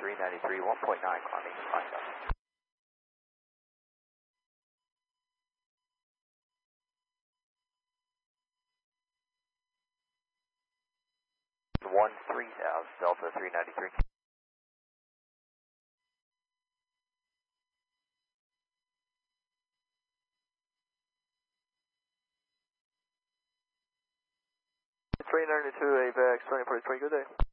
393, 1.9, climbing, climb up. 13,000, Delta 393. Three 92 AVAX 2043, good day.